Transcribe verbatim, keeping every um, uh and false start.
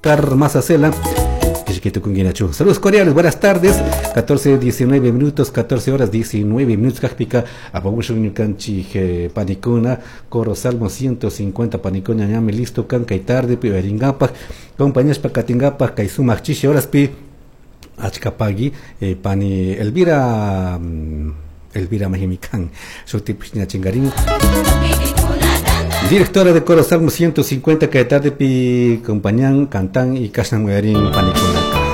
Oscar Mazacela. Saludos cordiales, buenas tardes. catorce, diecinueve minutos, catorce horas, diecinueve minutos. Cápica, apabushun canchi panicona, coro salmo ciento cincuenta panicona, ñame listo, canca y tarde, piberingapa, compañías pacatingapa, kaisuma chiche, horas pi, achcapagui, eh, pani, Elvira, Elvira Majimican, Sotipichna Chingarín. Directora de Coro Salmo ciento cincuenta, que tarde pi compañán, cantan y casan muerin panicona.